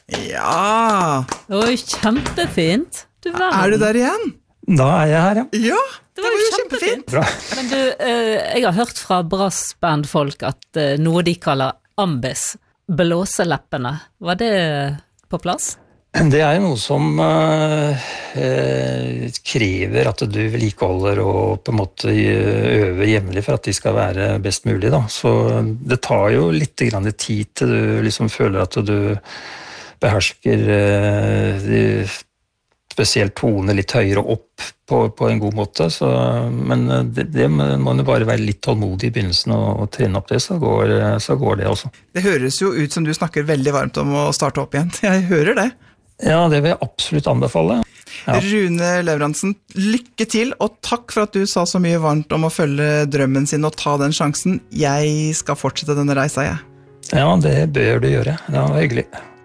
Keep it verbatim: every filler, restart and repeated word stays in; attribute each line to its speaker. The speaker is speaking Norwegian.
Speaker 1: Ja!
Speaker 2: Oi, kjempefint. Du
Speaker 1: Er du der igjen?
Speaker 3: Da er jeg her, ja.
Speaker 1: Ja,
Speaker 2: Det var jo kjempefint.
Speaker 3: Bra.
Speaker 2: Men du, eh, jeg har hørt fra brassbandfolk at eh, noe de kaller ambis, blåseleppene. Var det på plass?
Speaker 3: Det er jo noe som eh, eh, krever at du vedlikeholder og på en måte øver jevnlig for at de skal være best mulig. Da. Så det tar jo litt grann tid til du liksom føler at du behersker eh, de, spesielt tone litt høyere opp på, på en god måte. Så, men det, det må man jo bare være litt tålmodig i begynnelsen og, og trene opp det, så går, så går det også.
Speaker 1: Det høres jo ut som du snakker veldig varmt om å starte opp igjen. Jeg hører det.
Speaker 3: Ja, det vil jeg absolutt anbefale. Ja.
Speaker 1: Rune Leveransen, lykke til, og takk for at du sa så mye varmt om å følge drømmen sin og ta den sjansen. Jeg skal fortsette denne reisa, jeg.
Speaker 3: Ja, det bør du gjøre. Det var hyggelig.